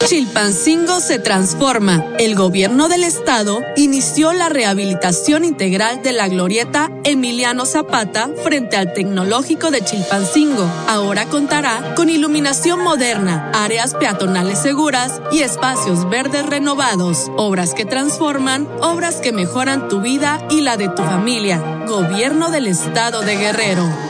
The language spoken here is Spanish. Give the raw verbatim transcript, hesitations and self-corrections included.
Chilpancingo se transforma. El gobierno del estado inició la rehabilitación integral de la glorieta Emiliano Zapata frente al Tecnológico de Chilpancingo. Ahora contará con iluminación moderna, áreas peatonales seguras y espacios verdes renovados. Obras que transforman, obras que mejoran tu vida y la de tu familia. Gobierno del Estado de Guerrero.